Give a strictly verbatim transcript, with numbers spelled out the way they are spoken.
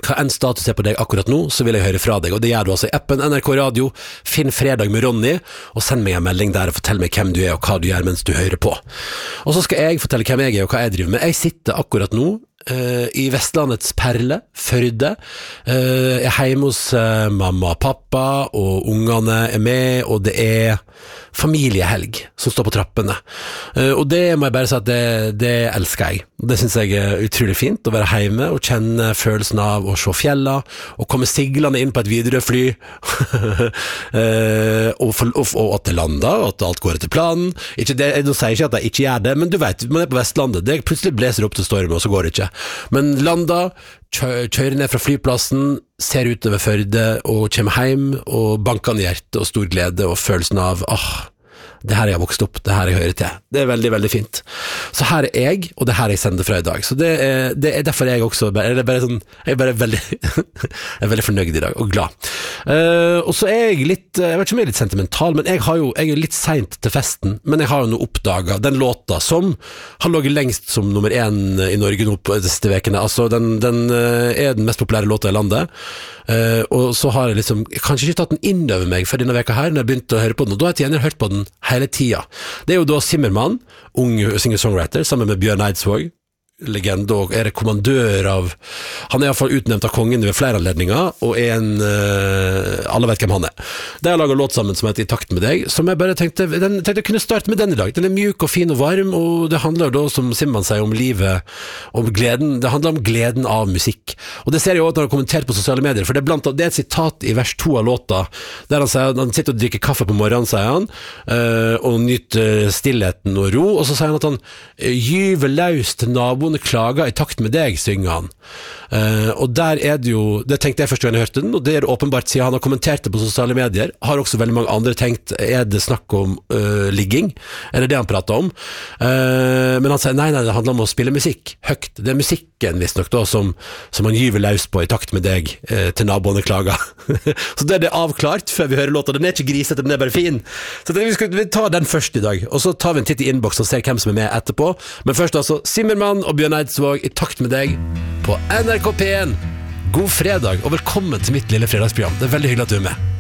hva enn status er på deg akkurat nå, så vil jeg høre fra deg, og det gjør du altså i appen N R K Radio. Finn Fredag med Ronny, og send meg en melding der og fortell meg hvem du er og hva du gjør mens du hører på. Og så skal jeg fortelle hvem jeg er og hva jeg driver med. Jeg sitter akkurat nå Uh, i Vestlandets perle, Førde. uh, Jeg er hjemme hos uh, mamma og pappa, og ungene er med, og det er familiehelg som står på trappene. uh, Og det må jeg bare si at det, det elsker jeg. Det synes jeg er utrolig fint, å være hjemme og kjenne følelsen av å se fjella, og komme siglende inn på et Widerøe-fly, uh, og, for, og, og at det lander, og at alt går etter planen. Ikke det, jeg sier ikke at jeg ikke gjør det, men du vet, man er på Vestlandet, det plutselig bleser opp til storm, og så går det ikke. Men landa, kjører ned fra flyplassen, ser utover Førde og kommer hjem, og bankene i hjertet og stor glede og følelsen av åh, det her jeg har vokst opp, det her jeg hører til. Det er veldig, veldig fint. Så her er jeg, og det her jeg sender fra i dag. Så det er, det er derfor jeg også bare, det er bare sånn, jeg er bare veldig jeg er veldig fornøyd i dag, og glad. Uh, og så er jeg litt, jeg vet ikke om jeg er litt sentimental, men jeg, har jo, jeg er litt sent til festen, men jeg har jo nå oppdaget den låta som har ligget lengst som nummer én i Norge nå på de siste vekene. Altså, den, den er den mest populære låta i landet. Uh, og så har jeg liksom kanskje ikke tatt den inn over meg for denne veka her når jeg begynte å høre på den, og da har jeg gjerne hørt på den hele tida. Det er jo da Zimmermann, ung singer-songwriter, sammen med Bjørn Eidsvåg, legende, og er kommandør av, han er i hvert fall utnevnt av kongen ved flere anledninger, og er en uh, alle vet hvem han er. Det har laget låt sammen som heter I takt med deg, som jeg bare tenkte, den, tenkte jeg kunne starte med den i dag. Den er mjuk og fin og varm, og det handler da, som Simman sier, om livet, om gleden, det handler om gleden av musikk. Og det ser jeg også at han har kommentert på sosiale medier, for det er, blant, det er et sitat i vers to av låta, der han sier, han sitter og drikker kaffe på morgenen, sier han, uh, og nyter stillheten og ro, og så sier han at han gyver løs til naboen klager I takt med deg, synger han. Uh, og der er det jo, det tenkte jeg først da jeg hørte den, og det er åpenbart siden han har kommentert det på sosiale medier, har også veldig mange andre tenkt, er det snakk om uh, ligging? Er det det han prater om? Uh, men han sier, nei, nei, det handler om å spille musikk, høyt. Det er musikken, visst nok da, som, som han gyver løs på I takt med deg, uh, til naboene klager. Så det er det avklart før vi hører låta. Den er ikke grisete, den er bare fin. Så det, vi, skal, vi tar den først I dag, og så tar vi en titt I innboks og ser hvem som er med etterpå. Men først altså, Zimmermann og Bjørn Eidsvåg I takt med deg på N R K P en. God fredag og velkommen til mitt lille fredagsprogram. Det er veldig hyggelig at du er med.